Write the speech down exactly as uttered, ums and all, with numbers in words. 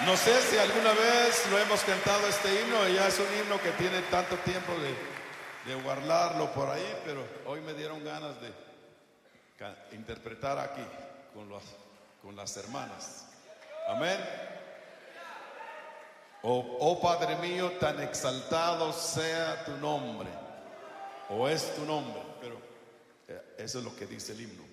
No sé si alguna vez lo hemos cantado este himno, y ya es un himno que tiene tanto tiempo de, de guardarlo por ahí, pero hoy me dieron ganas de interpretar aquí con, los, con las hermanas. Amén. Oh, oh Padre mío, tan exaltado sea tu nombre, o es tu nombre, pero eso es lo que dice el himno.